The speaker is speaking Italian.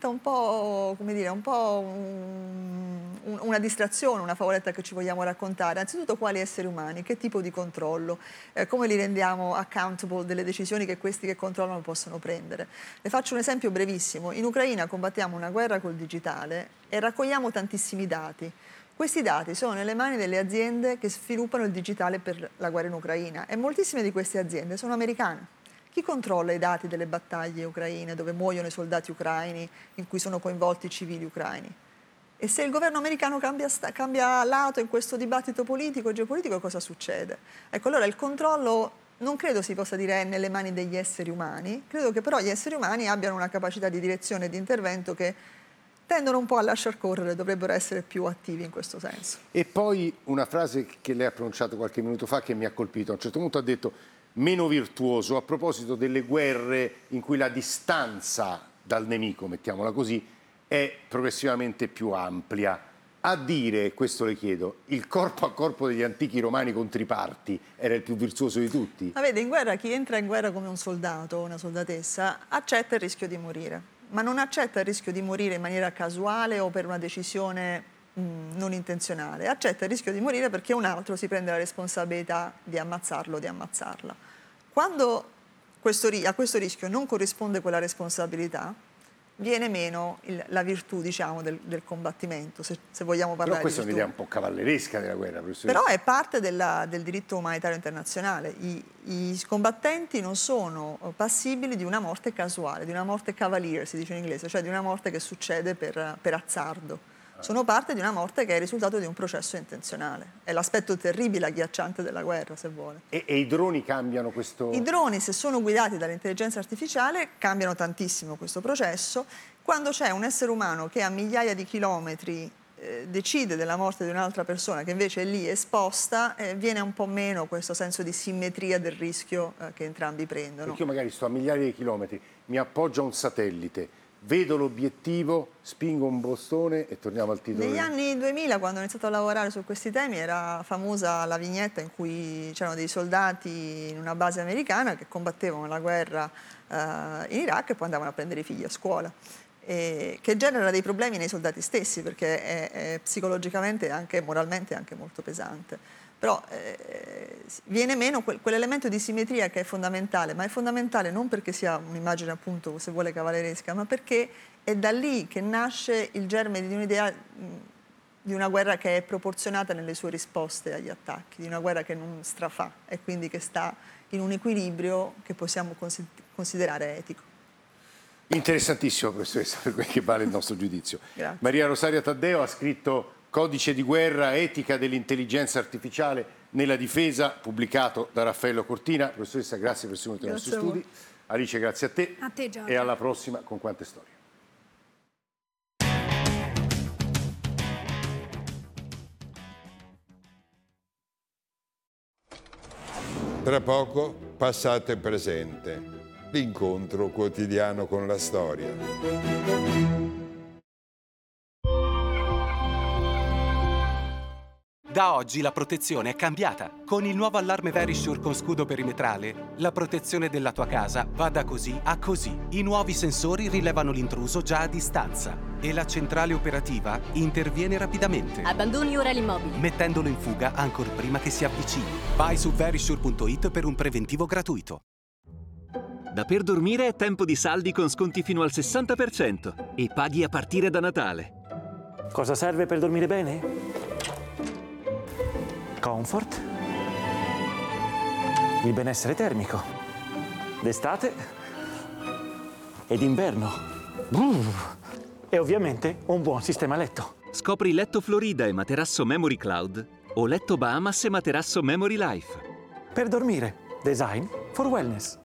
un po', come dire, una distrazione, una favoletta che ci vogliamo raccontare. Anzitutto quali esseri umani, che tipo di controllo, come li rendiamo accountable delle decisioni che questi che controllano possono prendere. Le faccio un esempio brevissimo. In Ucraina combattiamo una guerra col digitale e raccogliamo tantissimi dati. Questi dati sono nelle mani delle aziende che sviluppano il digitale per la guerra in Ucraina e moltissime di queste aziende sono americane. Chi controlla i dati delle battaglie ucraine, dove muoiono i soldati ucraini, in cui sono coinvolti i civili ucraini? E se il governo americano cambia lato in questo dibattito politico e geopolitico, cosa succede? Ecco, allora il controllo non credo si possa dire è nelle mani degli esseri umani, credo che però gli esseri umani abbiano una capacità di direzione e di intervento che tendono un po' a lasciar correre, dovrebbero essere più attivi in questo senso. E poi una frase che lei ha pronunciato qualche minuto fa che mi ha colpito. A un certo punto ha detto meno virtuoso a proposito delle guerre in cui la distanza dal nemico, mettiamola così, è progressivamente più amplia. A dire, questo le chiedo, il corpo a corpo degli antichi romani contro i Parti era il più virtuoso di tutti? Ma vede, in guerra chi entra in guerra come un soldato o una soldatessa accetta il rischio di morire, ma non accetta il rischio di morire in maniera casuale o per una decisione non intenzionale, accetta il rischio di morire perché un altro si prende la responsabilità di ammazzarlo o di ammazzarla. Quando a questo rischio non corrisponde quella responsabilità, viene meno la virtù, diciamo, del combattimento, se vogliamo parlare di virtù. Però questa è un'idea un po' cavalleresca della guerra, professore. Però è parte del diritto umanitario internazionale. I combattenti non sono passibili di una morte casuale, di una morte cavalier, si dice in inglese, cioè di una morte che succede per azzardo. Sono parte di una morte che è il risultato di un processo intenzionale. È l'aspetto terribile, agghiacciante della guerra, se vuole. E i droni cambiano questo? I droni, se sono guidati dall'intelligenza artificiale, cambiano tantissimo questo processo. Quando c'è un essere umano che a migliaia di chilometri decide della morte di un'altra persona che invece è lì esposta, viene un po' meno questo senso di simmetria del rischio che entrambi prendono. Perché io magari sto a migliaia di chilometri, mi appoggio a un satellite, vedo l'obiettivo, spingo un bastone e torniamo al titolo. Negli anni 2000, quando ho iniziato a lavorare su questi temi, era famosa la vignetta in cui c'erano dei soldati in una base americana che combattevano la guerra in Iraq e poi andavano a prendere i figli a scuola. Che genera dei problemi nei soldati stessi, perché è psicologicamente e anche moralmente anche molto pesante. Però viene meno quell'elemento di simmetria che è fondamentale, ma è fondamentale non perché sia un'immagine, appunto, se vuole, cavalleresca, ma perché è da lì che nasce il germe di un'idea di una guerra che è proporzionata nelle sue risposte agli attacchi, di una guerra che non strafà e quindi che sta in un equilibrio che possiamo considerare etico. Interessantissimo, professoressa, per quel che vale il nostro giudizio. Grazie. Maria Rosaria Taddeo ha scritto Codice di guerra, etica dell'intelligenza artificiale nella difesa, pubblicato da Raffaello Cortina. Professoressa, grazie per essere venuta ai nostri studi. Alice, grazie a te. A te, Giorgio. E alla prossima con Quante Storie. Tra poco, passato e presente. L'incontro quotidiano con la storia. Da oggi la protezione è cambiata. Con il nuovo allarme Verisure con scudo perimetrale, la protezione della tua casa va da così a così. I nuovi sensori rilevano l'intruso già a distanza e la centrale operativa interviene rapidamente. Abbandoni ora l'immobile, mettendolo in fuga ancor prima che si avvicini. Vai su verisure.it per un preventivo gratuito. Da Per Dormire è tempo di saldi con sconti fino al 60% e paghi a partire da Natale. Cosa serve per dormire bene? Comfort, il benessere termico, d'estate e d'inverno. E ovviamente un buon sistema letto. Scopri Letto Florida e Materasso Memory Cloud o Letto Bahamas e Materasso Memory Life. Per dormire, design for wellness.